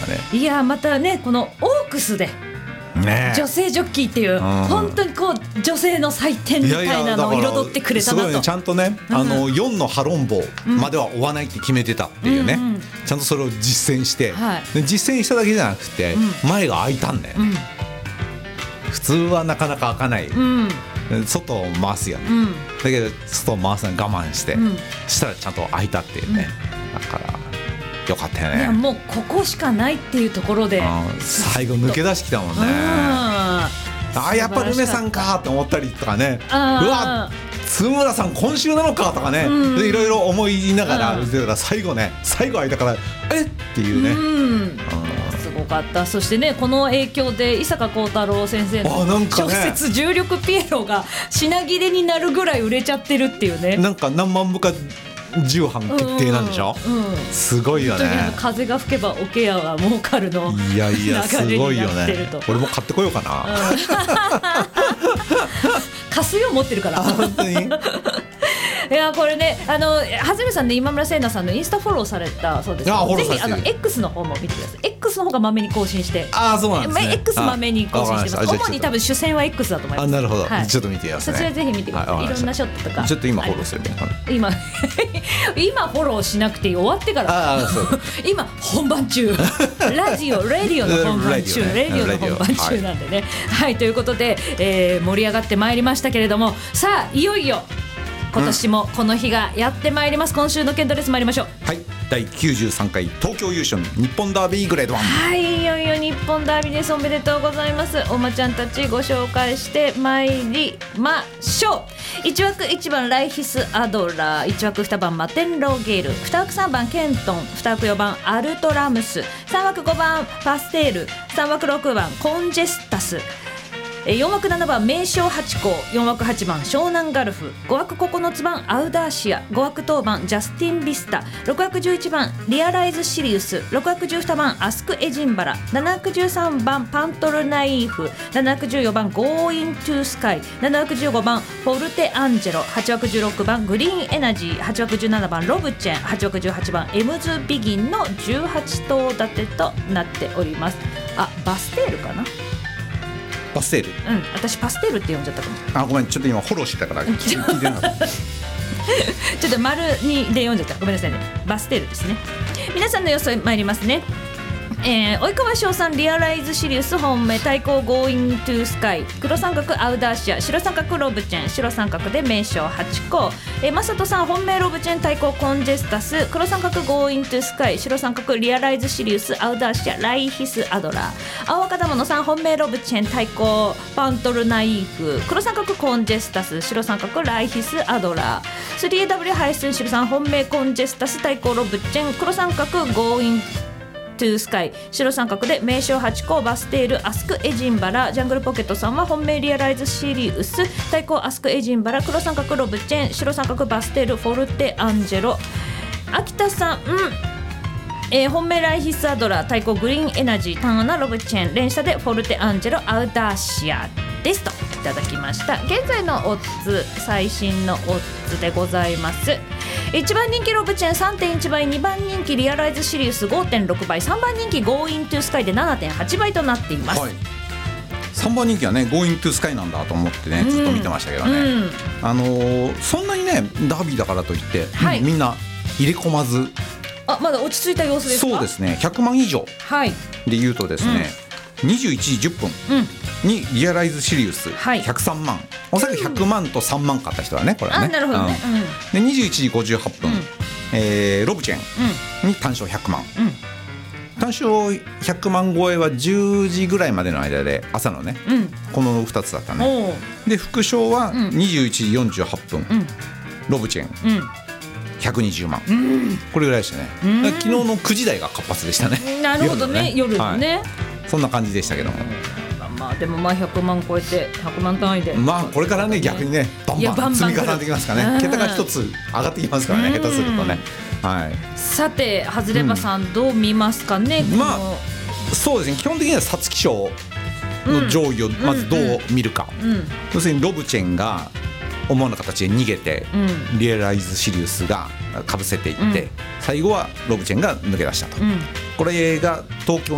ね。 いやまたねこのオークスでね、 女性ジョッキーっていう、本当にこう女性の祭典みたいなのを彩ってくれたなと。 すごいね、ちゃんとね、4のハロンボまでは追わないって決めてたっていうね、ちゃんとそれを実践して、で実践しただけじゃなくて、前が開いたんだよね、普通はなかなか開かない、外を回すよね、だけど外を回すの我慢して、したらちゃんと開いたっていうね、だからよかったよね。 いやもうここしかないっていうところで最後抜け出してきたもんね。やっぱルメさんかと思ったりとかね、うわ津村さん今週なのかとかね、いろいろ思いながら、最後開いたからっていうね、 すごかった。そしてねこの影響で伊坂幸太郎先生の小説重力ピエロが品切れになるぐらい売れちゃってるっていうね。 なんか何万部か重版決定なんでしょ、すごいよね。 風が吹けば桶屋は儲かるの流れになってると。 俺も買ってこようかな、 貸すよ持ってるから本当にいやこれねはじめさんね今村聖奈さんのインスタフォローされたそうですけど、ぜひX の方も見てください。X の方がまめに更新して、 そうなんですね、 X まめに更新してます。主に多分主戦は X だと思います。 なるほど、ちょっと見てください。 そちらぜひ見てください。いろんなショットとかちょっと今フォローするね。 今フォローしなくて終わってから今本番中レディオの本番中なんでね。はい、ということで、盛り上がってまいりましたけれども、さあいよいよ今年もこの日がやってまいります。今週のケンドレス参りましょう。 はい、第93回東京優勝日本ダービーグレード1。 はい、いよいよ日本ダービーです。おめでとうございます。おまちゃんたちご紹介してまいりましょう。1枠1番ライヒスアドラー、1枠2番マテンローゲール、2枠3番ケントン、2枠4番アルトラムス、3枠5番パステール、3枠6番コンジェスタス、4枠7番名将8校、4枠8番湘南ガルフ、5枠9つ番アウダーシア、5枠10番ジャスティンビスタ、6枠11番リアライズシリウス、6枠12番アスクエジンバラ、7枠13番パントルナイーフ、7枠14番ゴーイントゥースカイ、7枠15番フォルテアンジェロ、8枠16番グリーンエナジー、8枠17番ロブチェン、8枠18番エムズビギンの18頭立てとなっております。バステールかな。 パステール、 私パステールって呼んじゃったかも。 ごめん、ちょっと今フォローしてたから聞いてなかったちょっと丸2で読んじゃった、ごめんなさいね。バステールですね。皆さんの予想参りますね。及川翔さんリアライズシリウス本命対抗ゴーイントゥースカイ、黒三角アウダーシア、白三角ロブチェン、白三角で名将8校、マサトさん本命ロブチェン対抗コンジェスタス、黒三角ゴーイントゥースカイ、白三角リアライズシリウスアウダーシア、ライヒスアドラー、青赤玉野さん本命ロブチェン対抗パントルナイーフ、黒三角コンジェスタス、白三角ライヒスアドラー、3AW ハイスンシルさん本命コンジェスタス対抗ロブチェン、黒三角ゴーイントゥースカイ、白三角で名将8校バステール、アスクエジンバラ、ジャングルポケットさんは本命リアライズシリウス対抗アスクエジンバラ、黒三角ロブチェン、白三角バステール、フォルテアンジェロ、秋田さん、本命ライヒスアドラー対抗グリーンエナジー、ターンアナロブチェン、連射でフォルテアンジェロ、アウダーシアですといただきました。現在のオッズ、最新のオッズでございます。1番人気ロブチェン 3.1 倍、2番人気リアライズシリウス 5.6 倍、3番人気ゴーイントゥースカイで 7.8 倍となっています。 3番人気はねゴーイントゥースカイなんだと思ってね、ずっと見てましたけどね、そんなにねダービーだからといって、みんな入れ込まず、 まだ落ち着いた様子ですか。 そうですね、100万以上でいうとですね、21時10分にリアライズシリウス103万、おそらく100万と3万買った人はね、これはね。 なるほどね。 で21時58分、ロブチェンに単勝100万、単勝100万超えは10時ぐらいまでの間で、朝のね、この2つだったね。で副賞は21時48分、ロブチェン120万、これぐらいでしたね。昨日の9時台が活発でしたね。 なるほどね、夜のね、 そんな感じでしたけども、 でも100万超えて100万単位で、 これからね逆にねバンバン積み重ねてきますからね、桁が一つ上がってきますからね、下手するとね。 さてハズレバさん、どう見ますかね。 そうですね、基本的には皐月賞の上位をまずどう見るか、要するにロブチェンが思わぬ形で逃げて、リアライズシリウスがかぶせていって、最後はロブチェンが抜け出したと、これが東京